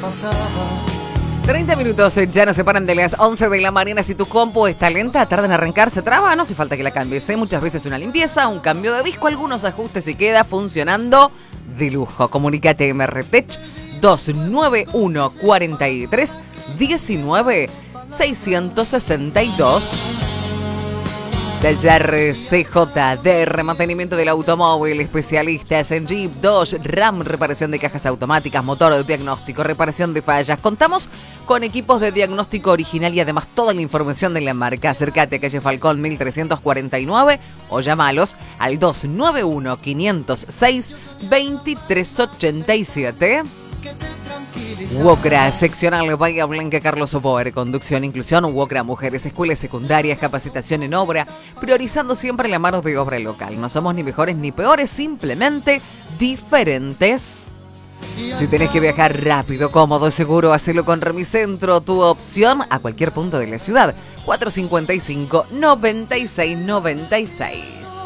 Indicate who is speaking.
Speaker 1: 30 minutos ya nos separan de las 11 de la mañana. Si tu compu está lenta, tarda en arrancar, se traba, no hace falta que la cambies. Muchas veces una limpieza, un cambio de disco, algunos ajustes y queda funcionando de lujo. Comunícate MRTech 291 43 19 662. Taller CJDR, mantenimiento del automóvil, especialistas en Jeep, Dodge, Ram, reparación de cajas automáticas, motor, diagnóstico, reparación de fallas. Contamos con equipos de diagnóstico original y además toda la información de la marca. Acércate a calle Falcón 1349 o llámalos al 291 506 2387. Wokra, seccional Bahía Blanca, Carlos Oboer, conducción, inclusión, Wokra, mujeres, escuelas secundarias, capacitación en obra, priorizando siempre la mano de obra local. No somos ni mejores ni peores, simplemente diferentes. Si tenés que viajar rápido, cómodo y seguro, hacelo con Remicentro, tu opción a cualquier punto de la ciudad. 455-9696.